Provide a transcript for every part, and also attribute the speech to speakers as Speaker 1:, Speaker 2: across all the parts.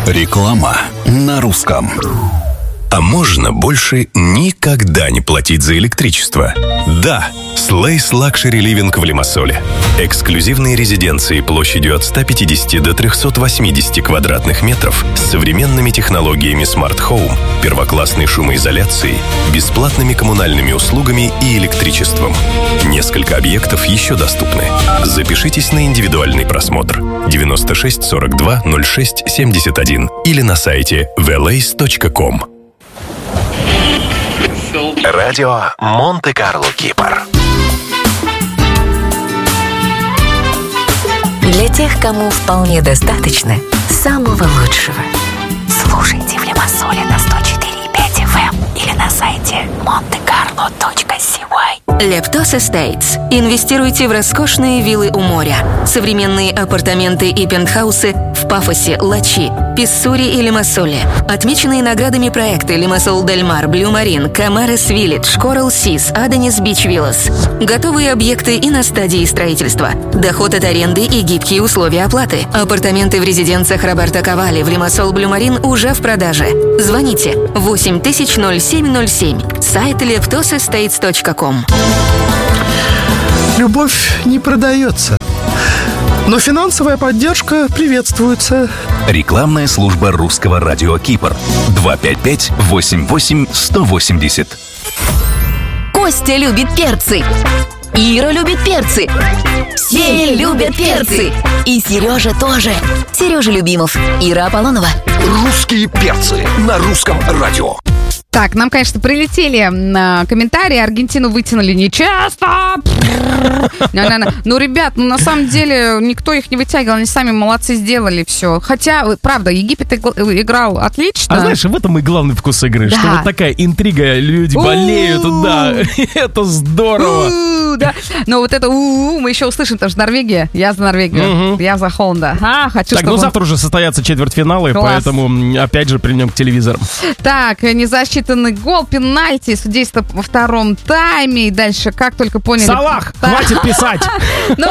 Speaker 1: Реклама на русском.
Speaker 2: А можно больше никогда не платить за электричество? Да! Slays Luxury Living в Лимассоле. Эксклюзивные резиденции площадью от 150 до 380 квадратных метров с современными технологиями Smart Home, первоклассной шумоизоляцией, бесплатными коммунальными услугами и электричеством. Несколько объектов еще доступны. Запишитесь на индивидуальный просмотр 96 42 06 71 или на сайте velays.com.
Speaker 3: Радио Монте-Карло, Кипр.
Speaker 4: Для тех, кому вполне достаточно самого лучшего. Слушайте в Лимассоле на 104,5 FM или на сайте montecarlo.cy. Leptos Estates. Инвестируйте в роскошные виллы у моря, современные апартаменты и пентхаусы в Пафосе, Лачи, Писсури и Лимассоле. Отмеченные наградами проекты Лимассол Дель Мар, Блю Марин, Камарес Виллидж, Коралл Сис, Аденис Бич Виллас. Готовые объекты и на стадии строительства. Доход от аренды и гибкие условия оплаты. Апартаменты в резиденциях Роберто Кавали в Лимассол Блю Марин уже в продаже. Звоните 800707. Сайт leptosestates.com.
Speaker 5: Любовь не продается, но финансовая поддержка приветствуется.
Speaker 1: Рекламная служба русского радио Кипр. 255-88-180.
Speaker 4: Костя любит перцы. Ира любит перцы. Все любят перцы. И Сережа тоже. Сережа Любимов, Ира Аполлонова.
Speaker 3: Русские перцы на русском радио.
Speaker 6: Так, нам, конечно, прилетели комментарии. Аргентину вытянули нечасто. Ну, ребят, на самом деле никто их не вытягивал. Они сами молодцы, сделали все. Хотя, правда, Египет играл отлично.
Speaker 7: А знаешь, в этом и главный вкус игры,
Speaker 6: Да.
Speaker 7: что вот такая интрига, люди болеют, да, это здорово.
Speaker 6: Да. Но вот это мы еще услышим, потому что Норвегия. Я за Норвегию. Я за Холланда. Хочу,
Speaker 7: Так, ну завтра уже состоятся четвертьфиналы,
Speaker 6: Класс.
Speaker 7: поэтому опять же прильнем к телевизору.
Speaker 6: Так, незасчитанный гол, пенальти, судейство во втором тайме. И дальше, как только поняли...
Speaker 7: Салах, хватит писать!
Speaker 6: Ну,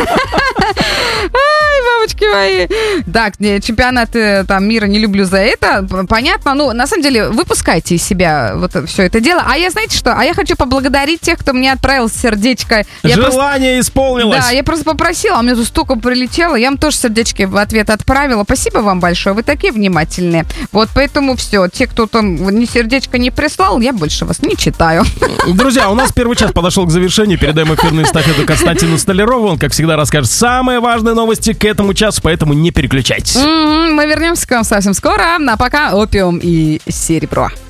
Speaker 6: ай, мамочки мои. Так, чемпионаты там мира не люблю за это. Понятно. Ну, на самом деле, выпускайте из себя вот все это дело. А я, знаете что? А я хочу поблагодарить тех, кто мне отправил сердечко.
Speaker 7: Желание исполнилось.
Speaker 6: Да, я просто попросила, а мне тут столько прилетело. Я вам тоже сердечки в ответ отправила. Спасибо вам большое. Вы такие внимательные. Вот поэтому все. Те, кто там ни сердечко не прислал, я больше вас не читаю.
Speaker 7: Друзья, у нас первый час подошел к завершению. Передаем эфирную эстафету Константину Столярову. Он, как всегда, расскажет самые важные новости к этому часу, поэтому не переключайтесь.
Speaker 6: Мы вернемся к вам совсем скоро. А пока опиум и серебро.